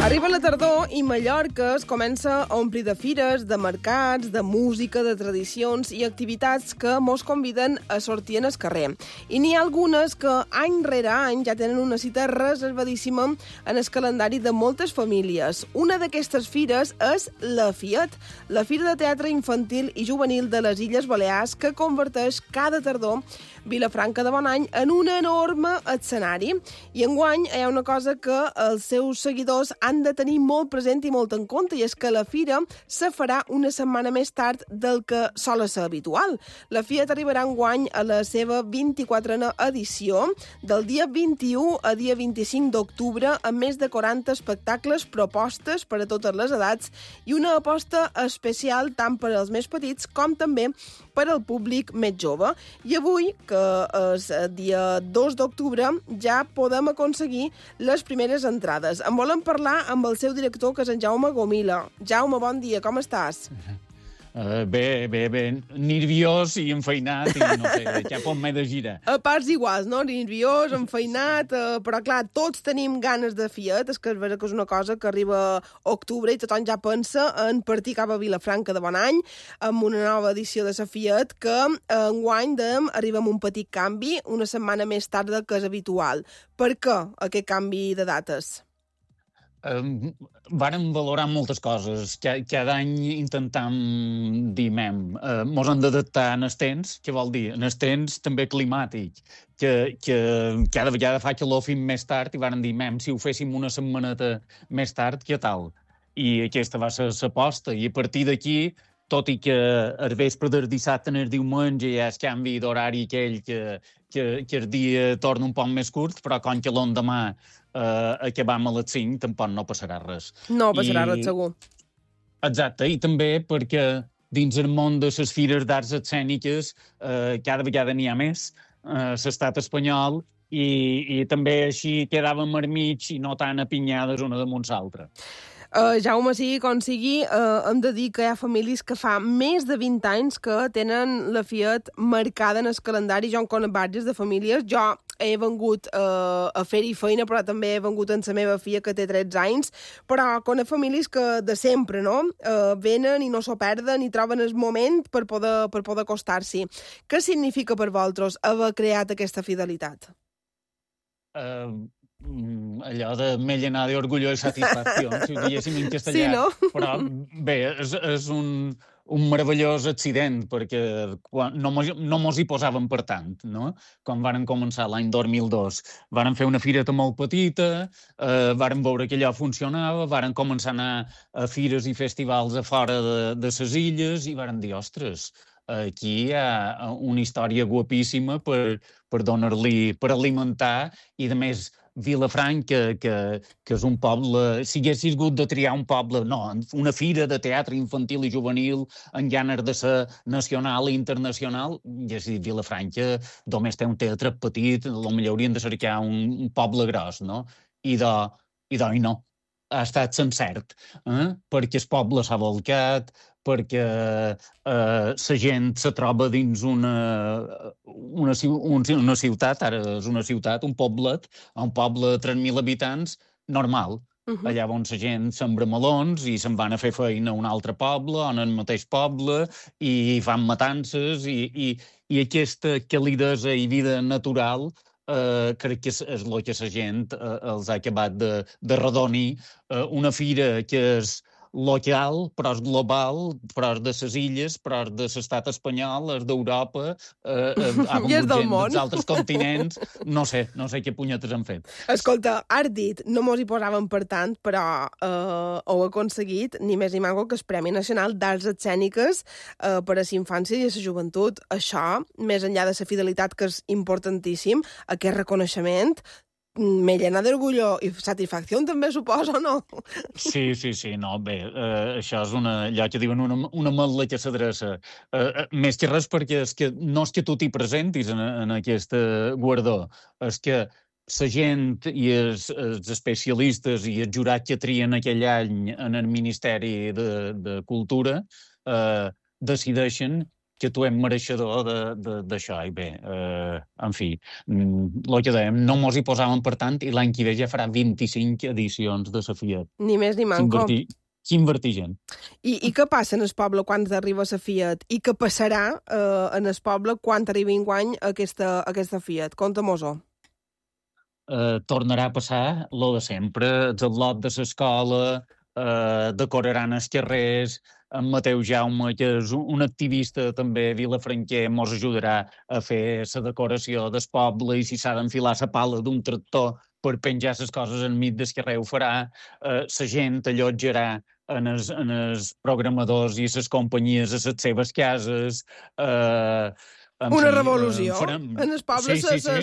Arriba la tardor i Mallorca es comença a omplir de fires, de mercats, de música, de tradicions i activitats que mos conviden a sortir en el carrer. I n'hi ha algunes que any rere any ja tenen una cita reservadíssima en el calendari de moltes famílies. Una d'aquestes fires és la FIET, la Fira de Teatre Infantil i Juvenil de les Illes Balears, que converteix cada tardor Vilafranca de Bonany en un enorme escenari. I enguany hi ha una cosa que els seus seguidors han de tenir molt present i molt en compte, i és que la fira se farà una setmana més tard del que sol ser habitual. La FIET arribarà enguany a la seva 24a edició, del dia 21 a dia 25 d'octubre, amb més de 40 espectacles, propostes per a totes les edats i una aposta especial tant per als més petits com també per al públic més jove. I avui, que és dia 2 d'octubre, ja podem aconseguir les primeres entrades. En volem parlar amb el seu director, que és en Jaume Gomila. Jaume, bon dia, com estàs? Bé, nerviós i enfeinat, i no sé, cap on m'he de girar. A parts iguals, no? Nerviós, enfeinat, però clar, tots tenim ganes de FIET, és que és vera que és una cosa que arriba a octubre i tothom ja pensa en partir cap a Vilafranca de Bonany, amb una nova edició de la FIET, que enguany arribem a un petit canvi, una setmana més tard del que és habitual. Per què aquest canvi de dates? Vàrem valorar moltes coses. Cada any intentam dir, mos hem d'adaptar en el temps, què vol dir? En el temps també climàtic, que cada vegada fa calor fins més tard, i vàrem dir, si ho féssim una setmaneta més tard, què tal? I aquesta va ser l'aposta, i a partir d'aquí, tot i que el vespre del dissabte en el diumenge hi ha el canvi d'horari aquell que el dia torna un poc més curt, però com que l'endemà acabam a les 5, tampoc no passarà res. No passarà res, segur. Exacte, i també perquè dins el món de les fires d'arts escèniques cada vegada n'hi ha més, l'estat espanyol, i també així quedàvem al mig i no tan apinyades una damunt l'altra. Jaume, sigui com sigui, hem de dir que hi ha famílies que fa més de 20 anys que tenen la FIET marcada en el calendari. Jo en conec diverses de famílies. Jo he vengut a fer-hi feina, però també he vengut amb la meva filla, que té 13 anys. Però conec famílies que de sempre, no? Venen i no s'ho perden i troben el moment per poder acostar-s'hi. Què significa per vosaltres haver creat aquesta fidelitat? Allò de me llenar d'orgullo i satisfacció, si ho diguéssim en castellà. Sí, no? Però bé, és un meravellós accident, perquè no mos hi posàvem per tant, no? Quan vàrem començar l'any 2002. Vàrem fer una fireta molt petita, vàrem veure que allò funcionava, vàrem començar a anar a fires i festivals a fora de les illes i vàrem dir, ostres, aquí hi ha una història guapíssima per donar-li, per alimentar, i a més Vilafranca, que és un poble, si haguessis hagut de triar un poble, no, una fira de teatre infantil i juvenil en gènere de ser nacional i internacional, haguessis dit Vilafranca, només té un teatre petit, potser haurien de cercar un poble gros, no? I no, ha estat sencert, perquè el poble s'ha volcat, perquè la gent se troba dins una ciutat, ara és una ciutat, un poble de 3.000 habitants, normal. Allà on la gent sembra melons i se'n van a fer feina a un altre poble o en el mateix poble i fan matances i aquesta calidesa i vida natural crec que és el que la gent els ha acabat de redonir. Una fira que és local, però és global, però és de les illes, però és de l'estat espanyol, és d'Europa, ha vengut gent dels altres continents, no sé què punyetes han fet. Escolta, has dit, no mos hi posàvem per tant, però heu aconseguit ni més ni menys que el Premi Nacional d'Arts Escèniques per a la infància i a la joventut. Això, més enllà de la fidelitat, que és importantíssim, aquest reconeixement, me llena d'orgullo i satisfacció també, suposo, no? Sí, no, bé, això és allò que diuen una ametlla que s'adreça. Més que res perquè no és que tu t'hi presentis en aquest guardó, és que la gent i els especialistes i el jurat que trien aquell any en el Ministeri de Cultura decideixen que tu ets mereixedor d'això. I bé, en fi, el que dèiem, no mos hi posàvem per tant i l'any que ve ja farà 25 edicions de la Fiat. Ni més ni manco. Quin vertigen. I què passa en el poble quan arriba la Fiat? I què passarà en el poble quan arribi enguany aquesta Fiat? Conta-mos-ho. Tornarà a passar lo de sempre, el lot de l'escola, decoraran els carrers, en Mateu Jaume, que és un activista també vilafranquer, mos ajudarà a fer la decoració del poble i si s'ha d'enfilar la pala d'un tractor per penjar les coses enmig del carrer ho farà, la gent allotjarà en els programadors i les companyies a les seves cases, una revolució. En el poble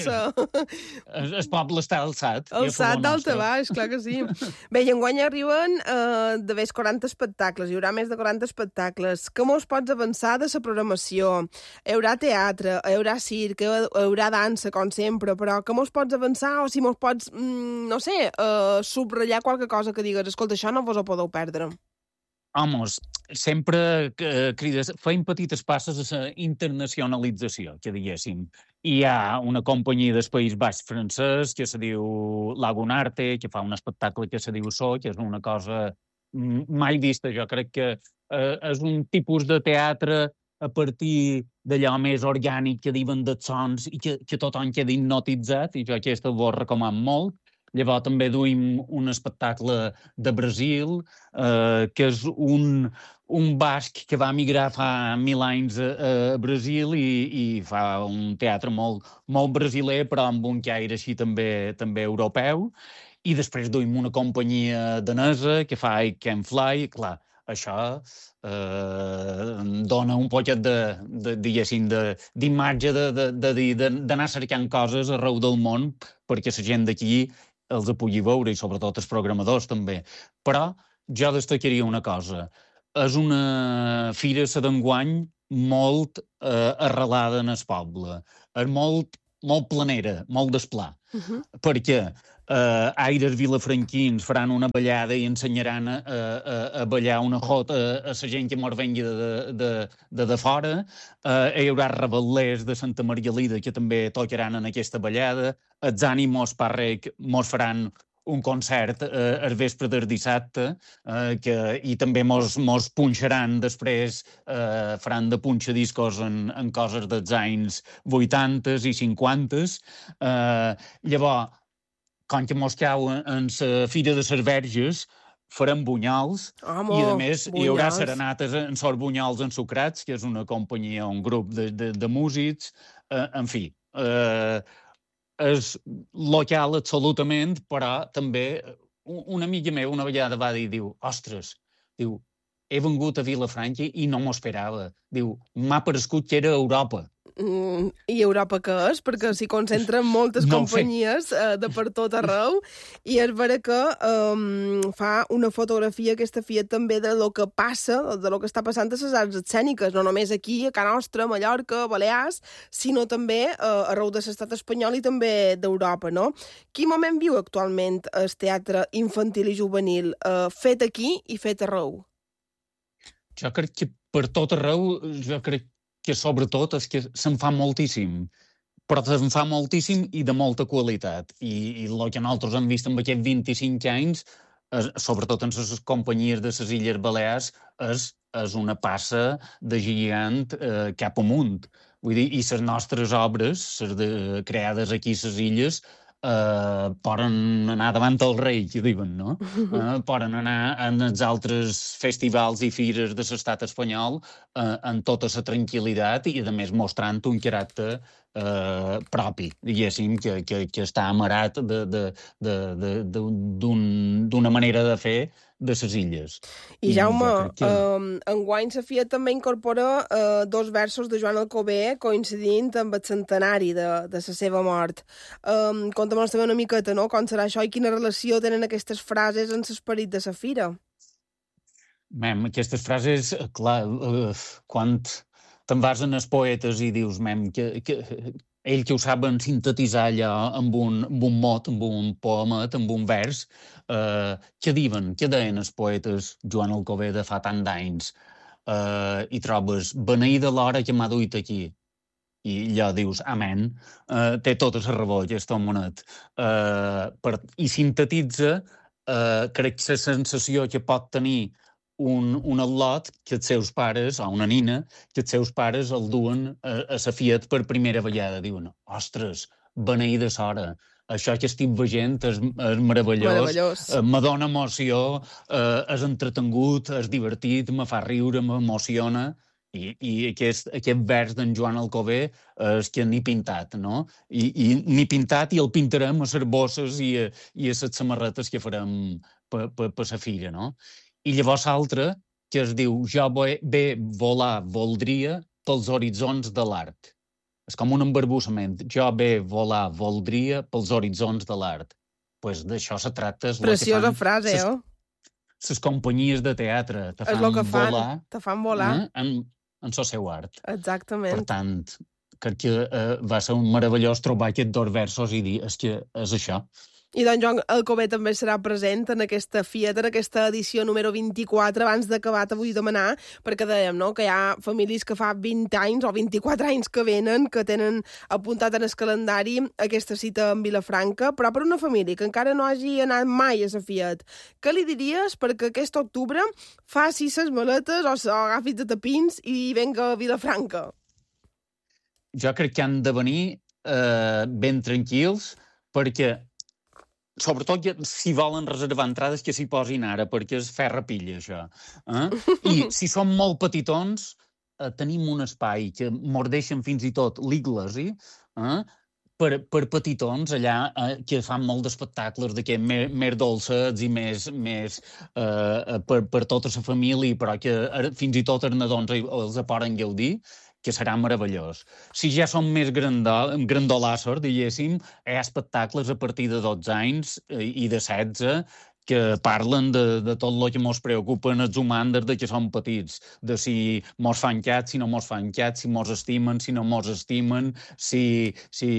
el poble està alçat. Alçat d'alta baix, clar que sí. Bé, i enguany arriben d'haver 40 espectacles. Hi haurà més de 40 espectacles. Què mos pots avançar de la programació? Hi haurà teatre, hi haurà circ, hi haurà dansa, com sempre, però què mos pots avançar? O si mos pots, no sé, subratllar qualque cosa que digues, escolta, això no vos ho podeu perdre. Homes, sempre crides, feim petites passes a la internacionalització, que diguéssim. Hi ha una companyia del País Baix francès que se diu Lagunarte, que fa un espectacle que se diu So, que és una cosa mai vista. Jo crec que és un tipus de teatre a partir d'allò més orgànic que diuen dels sons i que tothom queda hipnotitzat, i jo aquesta ho recomano molt. Llavors també duim un espectacle de Brasil, que és un basc que va migrar fa 1000 anys a Brasil i fa un teatre molt brasiler, però amb un caire així també europeu. I després duim una companyia danesa que fa I Can Fly. Clar, això dona un poquet d'imatge d'anar cercant coses arreu del món perquè la gent d'aquí els pugui veure, i sobretot els programadors també. Però jo destacaria una cosa. És una fira, la d'enguany, molt arrelada en el poble. És molt planera, molt d'esplà. Perquè aires vilafranquins faran una ballada i ensenyaran a ballar una jota a la gent que mos vengui de fora. Hi haurà rebel·lers de Santa Margalida que també tocaran en aquesta ballada. Els ànimos Parrec mos faran un concert al vespre del dissabte i també mos punxaran després, faran de punxadiscos en coses dels anys 80 i 50. Llavors, com que mos cau en la Fira de les Verges, farem bunyols i, a més, hi haurà serenates en Sort Bunyols Ensucrats, que és una companyia, un grup de músics. En fi, és local absolutament, però també una amiga meva una vegada va dir, diu, ostres, diu, he vengut a Vilafranca i no m'ho esperava. Diu, m'ha parescut que era Europa. I Europa què és? Perquè s'hi concentren moltes companyies de per tot arreu i és vera que fa una fotografia aquesta Fiat també de lo que passa, de lo que està passant a les arts escèniques, no només aquí, a Can Nostra, a Mallorca, a Balears, sinó també arreu de l'estat espanyol i també d'Europa, no? Quin moment viu actualment el teatre infantil i juvenil fet aquí i fet arreu? Jo crec que per tot arreu, jo crec que sobretot és que se'n fa moltíssim, però se'n fa moltíssim i de molta qualitat. I el que nosaltres hem vist en aquests 25 anys, sobretot en les companyies de les Illes Balears, és una passa de gegant cap amunt. Vull dir, i les nostres obres, les creades aquí a les illes, poden anar davant el rei, que diuen, no? Poden anar en els altres festivals i fires de l'estat espanyol amb tota la tranquil·litat i, a més, mostrant un caràcter propi, diguéssim, que està amarat d'una manera de fer de les illes. I Jaume, enguany la Fiat també incorpora 2 versos de Joan Alcover coincidint amb el centenari de la seva mort. Conta'm també una miqueta, no?, com serà això i quina relació tenen aquestes frases en l'esperit de la fira. Aquestes frases, clar, quan te'n vas en els poetes i dius, que ell que ho saben sintetitzar allò amb un mot, amb un poemet, amb un vers, què diuen, què deien els poetes Joan Alcover de fa tant d'anys? i trobes beneïda l'hora que m'ha duit aquí. I allò dius, amén, té tota la raó, aquest homenet. I sintetitza, crec, la sensació que pot tenir un al·lot que els seus pares, o una nina, que els seus pares el duen a la Fiat per primera vegada. Diuen, ostres, beneïda l'hora, això que estic veient és meravellós. Me dona emoció, és entretengut, és divertit, me fa riure, m'emociona. I aquest vers d'en Joan Alcover és que n'hi pintat, no? I n'hi pintat i el pintarem a les bosses i a les samarretes que farem per la fira, no? I llavors l'altre, que es diu Jo bé volar voldria pels horitzons de l'art. És com un embarbussament. Jo bé volar voldria pels horitzons de l'art. Doncs d'això se tracta. Preciosa frase, Les companyies de teatre te fan volar en el seu art. Exactament. Per tant, crec que va ser un meravellós trobar aquests dos versos i dir, és que és això. I doncs Joan Alcover també serà present en aquesta Fiat, en aquesta edició número 24, abans d'acabar te vull demanar, perquè dèiem, no?, que hi ha famílies que fa 20 anys o 24 anys que venen, que tenen apuntat en el calendari aquesta cita en Vilafranca, però per una família que encara no hagi anat mai a la Fiat, què li diries perquè aquest octubre faci ses maletes o agafi de tapins i venga a Vilafranca? Jo crec que han de venir ben tranquils, perquè sobretot si volen reservar entrades que s'hi posin ara, perquè és ferra pilla, això. I si som molt petitons, tenim un espai que mordeixen fins i tot l'Iglesi, per petitons, allà que fan molt d'espectacles d'aquests més dolcets i més per tota la família, però que fins i tot els nadons els poden gaudir, que serà meravellós. Si ja som més grandolassos, diguéssim, hi ha espectacles a partir de 12 anys i de 16 que parlen de tot el que ens preocupen els humans des que som petits, de si mos fan cat, si no mos fan cat, si mos estimen, si no mos estimen, si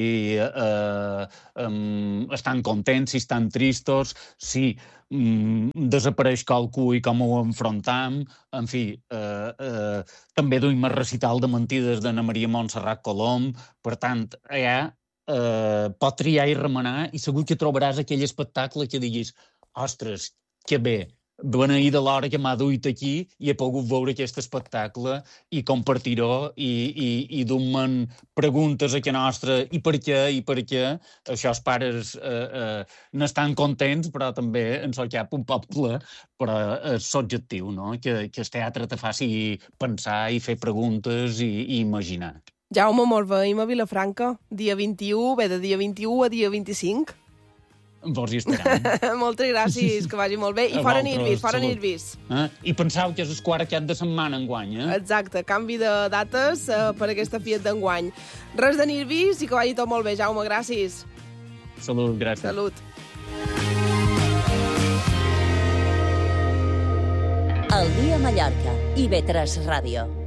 estan contents, si estan tristos, si desapareix qualcú i com ho enfrontam. En fi, també duim el recital de mentides d'Anna Maria Montserrat Colom. Per tant, allà pot triar i remenar i segur que trobaràs aquell espectacle que diguis ostres, que bé, beneïda l'hora que m'ha duit aquí i he pogut veure aquest espectacle i compartir-ho i dur-me'n preguntes a que nostra i per què. Això els pares n'estan contents, però també en sol cap un poble, però és l'objectiu, no? Que el teatre te faci pensar i fer preguntes i imaginar. Jaume, molt veiem a Vilafranca, dia 21, ve de dia 21 a dia 25. Vos hi esperam. Moltes gràcies, que vagi molt bé. I fora Nirvis. I pensau que és el quart cap de setmana enguany, Exacte, canvi de dates per aquesta Fiat d'enguany. Res de Nirvis i que vagi tot molt bé, Jaume, gràcies. Salut, gràcies. Salut. El dia a Mallorca, IB3 Ràdio.